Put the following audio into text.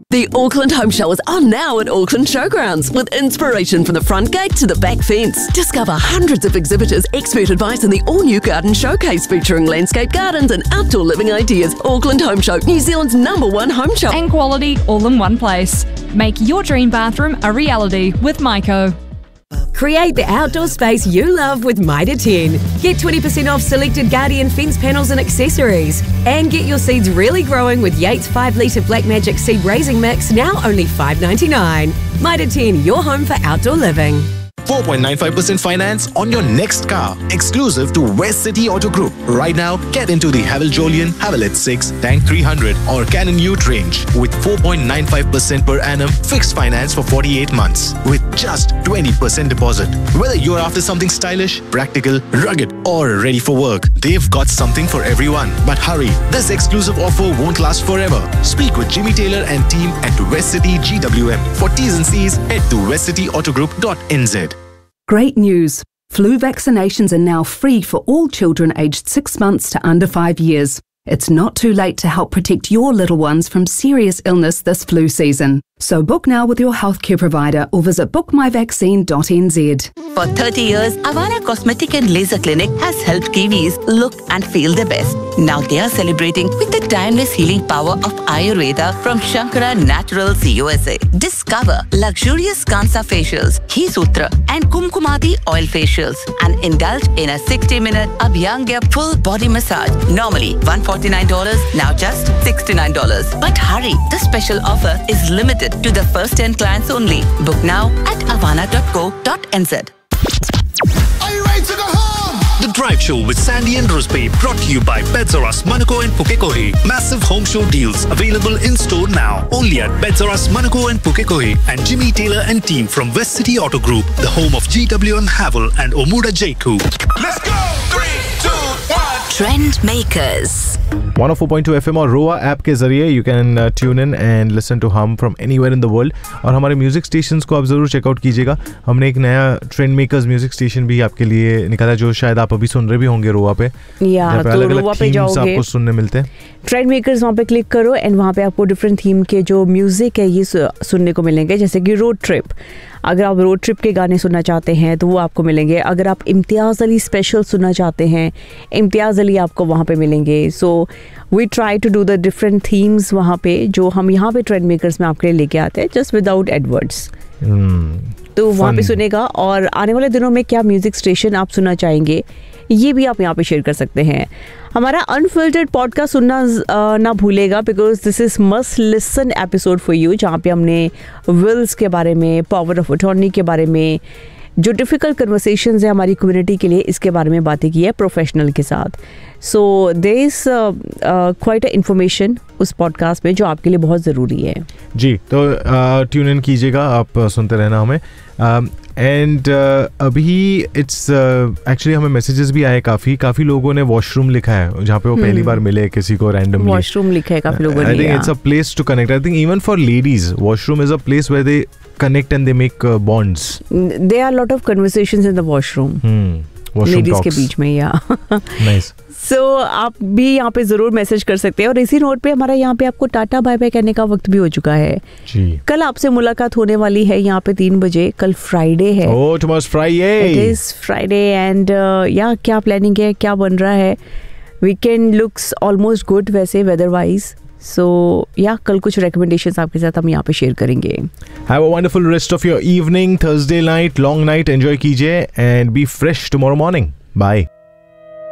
The Auckland Home Show is on now at Auckland Showgrounds with inspiration from the front gate to the back fence. Discover hundreds of exhibitors, expert advice and the all-new garden showcase featuring landscape gardens and outdoor living ideas. Auckland Home Show, New Zealand's #1 home show. And quality all in one place. Make your dream bathroom a reality with Myco. Create the outdoor space you love with Mitre 10. Get 20% off selected Guardian fence panels and accessories. And get your seeds really growing with Yates 5-litre Black Magic Seed Raising Mix, now only $5.99. Mitre 10, your home for outdoor living. 4.95% finance on your next car. Exclusive to West City Auto Group. Right now, get into the Haval Jolion, Haval H6, Tank 300 or Canon Ute range with 4.95% per annum fixed finance for 48 months with just 20% deposit. Whether you're after something stylish, practical, rugged or ready for work, they've got something for everyone. But hurry, this exclusive offer won't last forever. Speak with Jimmy Taylor and team at West City GWM. For T's and C's, head to westcityautogroup.nz. Great news! Flu vaccinations are now free for all children aged 6 months to under 5 years. It's not too late to help protect your little ones from serious illness this flu season. So book now with your healthcare provider or visit bookmyvaccine.nz. For 30 years, Avana Cosmetic and Laser Clinic has helped Kiwis look and feel their best. Now they are celebrating with the timeless healing power of Ayurveda from Shankara Naturals USA. Discover luxurious Kansa facials, He Sutra and Kumkumadi oil facials and indulge in a 60-minute Abhyanga full body massage. Normally $149, now just $69. But hurry, the special offer is limited to the first 10 clients only. Book now at avana.co.nz. Are you ready to go home? The Drive Show with Sandy and Ruspe brought to you by Beds R Us, Manukau and Pukekohe. Massive home show deals available in store now. Only at Beds R Us, Manukau and Pukekohe. And Jimmy Taylor and team from West City Auto Group, the home of GWM Haval and Omuda Jaiku. Let's go! 3, 2, 1. Trend Makers. 104.2 FM और रोआ app के जरिए you can tune in and listen to हम from anywhere in the world. और हमारे music stations को आप जरूर चेकआउट कीजिएगा. हमने एक नया ट्रेंड मेकर्स म्यूजिक स्टेशन भी आपके लिए निकाला जो शायद आप अभी सुन रहे भी होंगे रोआ पे. तो रोआ पे जाओगे आपको सुनने मिलते हैं. ट्रेंड मेकर्स वहाँ पे क्लिक करो एंड वहाँ पे आपको डिफरेंट थीम के जो म्यूजिक है ये सुनने को मिलेंगे. जैसे कि रोड ट्रिप, अगर आप रोड ट्रिप के गाने सुनना चाहते हैं तो वो आपको मिलेंगे. अगर आप इम्तियाज़ अली स्पेशल सुनना चाहते हैं, इम्तियाज़ अली आपको वहाँ पे मिलेंगे. So we try to do the different themes वहाँ पे जो हम यहाँ पे ट्रेंड मेकर्स में आपके लिए लेके आते हैं जस्ट विदाउट एडवर्ड्स. तो वहाँ पे सुनेगा. और आने वाले दिनों में क्या म्यूजिक स्टेशन आप सुनना चाहेंगे ये भी आप यहाँ पे शेयर कर सकते हैं. हमारा अनफिल्टर्ड पॉडकास्ट सुनना ना भूलेगा because this is must listen episode for you, जहाँ पे हमने विल्स के बारे में, पावर ऑफ अटॉर्नी के बारे में, जो डिफ़िकल्ट कन्वर्सेशंस है हमारी कम्युनिटी के लिए, इसके बारे में बातें की है प्रोफेशनल के साथ. So there is quite a information उस पॉडकास्ट में जो आपके लिए बहुत ज़रूरी है. जी, तो ट्यून इन कीजिएगा, आप सुनते रहना हमें. एंड अभी इट्स एक्चुअली हमें मैसेजेस भी आए काफ़ी लोगों ने वॉशरूम लिखा है जहाँ पे वो पहली बार मिले किसी को रैंडमली. वॉशरूम लिखा है काफ़ी लोगों ने. I think it's a place to connect. I think even for ladies washroom is a place where they connect and they make bonds. There are a lot of conversations in the washroom. Ladies के बीच में. Nice. So आप भी यहाँ पे जरूर message कर सकते हैं. और इसी नोट पे हमारा यहाँ पे आपको टाटा बाय बाय करने का वक्त भी हो चुका है. जी. कल आपसे मुलाकात होने वाली है यहाँ पे 3 बजे. कल फ्राइडे है. Oh, tomorrow's Friday. It is Friday and क्या प्लानिंग है, क्या बन रहा है. वीकेंड लुक्स ऑलमोस्ट गुड वैसे वेदर वाइज. सो कल कुछ recommendations आपके साथ हम यहाँ पे शेयर करेंगे. Have a wonderful rest of your evening, Thursday night, long night. Enjoy कीजिए and be fresh tomorrow morning. Bye.